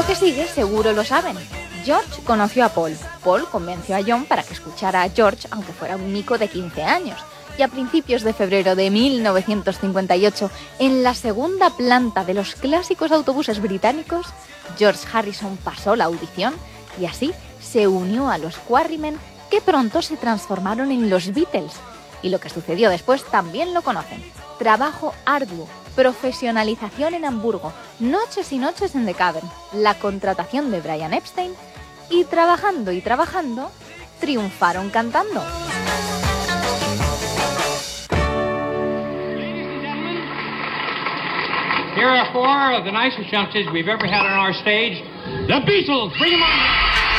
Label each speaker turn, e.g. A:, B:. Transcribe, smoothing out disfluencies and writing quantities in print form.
A: lo que sigue seguro lo saben. George conoció a Paul. Paul convenció a John para que escuchara a George, aunque fuera un mico de 15 años. Y a principios de febrero de 1958, en la segunda planta de los clásicos autobuses británicos, George Harrison pasó la audición y así se unió a los Quarrymen, que pronto se transformaron en los Beatles. Y lo que sucedió después también lo conocen. Trabajo arduo, profesionalización en Hamburgo, noches y noches en The Cavern, la contratación de Brian Epstein y trabajando, triunfaron cantando.
B: Here are four of the nicest youngsters we've ever had on our stage. The Beatles, bring them on!